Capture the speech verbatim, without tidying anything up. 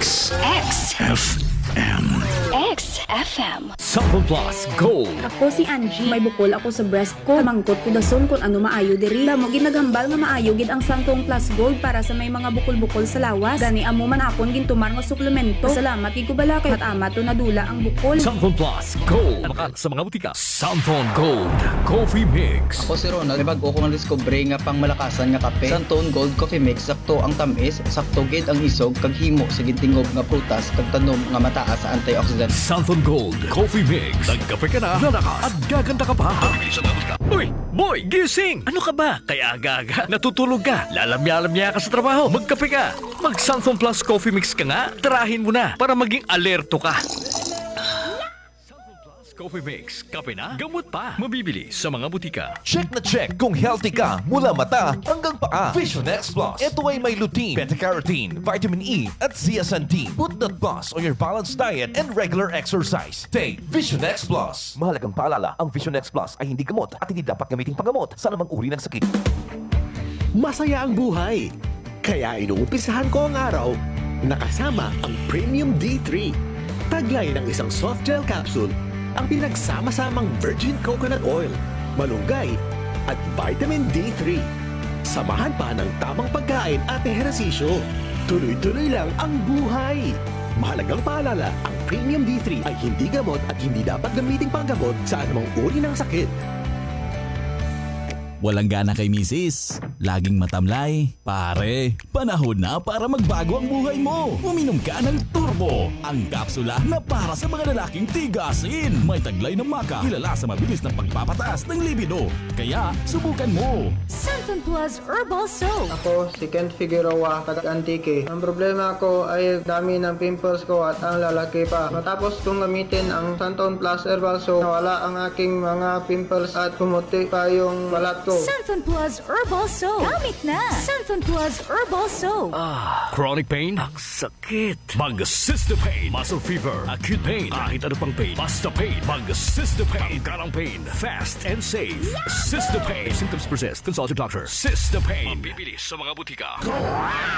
X. X. F M. X F M. Sample Plus Gold. Ako si Angie, may bukol ako sa breast ko. Mangkot ko dason kung ano maayo diri. Damo ginagambal nga maayo gid ang Santong Plus Gold para sa may mga bukol-bukol sa lawas. Gani amo man akon gintumar nga suplemento. Salamat gid ko bala kay matama to nadula ang bukol. Sample Plus Gold. Makan sa mga butika. Sample Gold Coffee Mix. Ako si Ronald, may bago ko nga discover nga pang malakasan nga kape. Santone Gold Coffee Mix, sakto ang tamis, sakto gid ang isog, kag himo sa gintingog nga prutas, kag tanom nga mataas sa antioxidant. Sample Gold Coffee Mix. Nagkape ka na, lalakas, at gaganda ka pa. Uy, boy, gising! Ano ka ba? Kaya aga-aga, natutulog ka, lalamya-lamya ka sa trabaho, magkape ka. Mag Sample Plus Coffee Mix ka nga, tarahin mo na para maging alerto ka. Coffee Mix. Kape na, gamot pa. Mabibili sa mga butika. Check na check kung healthy ka mula mata hanggang paa. Vision X Plus. Ito ay may lutein, beta-carotene, vitamin E, at zeaxanthin. Put that plus on your balanced diet and regular exercise. Take Vision X Plus. Mahalagang paalala, ang Vision X Plus ay hindi gamot at hindi dapat gamiting panggamot sa anumang uri ng sakit. Masaya ang buhay. Kaya inuumpisahan ko ang araw nakasama ang Premium D three. Taglay ng isang soft gel capsule ang pinagsama-samang virgin coconut oil, malunggay, at vitamin D three. Samahan pa ng tamang pagkain at ehersisyo. Tuloy-tuloy lang ang buhay. Mahalagang paalala, ang Premium D three ay hindi gamot at hindi dapat gamiting panggamot sa anumang uri ng sakit. Walang gana kay misis, laging matamlay. Pare, panahon na para magbago ang buhay mo. Uminom ka ng Turbo, ang kapsula na para sa mga lalaking tigasin. May taglay ng maka, kilala sa mabilis na pagpapataas ng libido. Kaya, subukan mo. Santong Plus Herbal Soap. Ako si Kent Figueroa, taga-Antique. Ang problema ko ay dami ng pimples ko at ang lalaki pa. Matapos kong gamitin ang Santong Plus Herbal Soap, nawala ang aking mga pimples at pumuti pa yung balat ko. Santong Plus Herbal Soap. Gamit na. Santong Plus Herbal Soap. Ah, chronic pain? Ang sakit. Mag-Sister Pain. Muscle fever. Acute pain. Kahit ano pang pain. Basta pain. Mag-Sister Pain. Pangkarang pain. Fast and safe. Sister Pain. If symptoms persist, consult your doctor. Sister Pain. Mabibili sa mga butika.